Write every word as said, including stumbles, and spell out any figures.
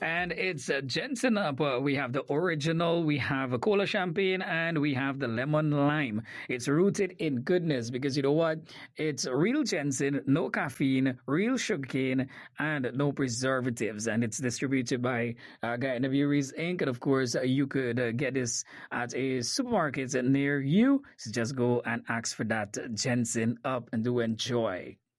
And it's uh, Jensen Up. Uh, we have the original, we have a cola champagne, and we have the lemon lime. It's rooted in goodness because you know what? It's real Jensen, no caffeine, real sugarcane, and no preservatives. And it's distributed by uh, Guyana Breweries Incorporated. And of course, uh, you could uh, get this at a supermarket near you. So just go and ask for that Jensen Up and do enjoy.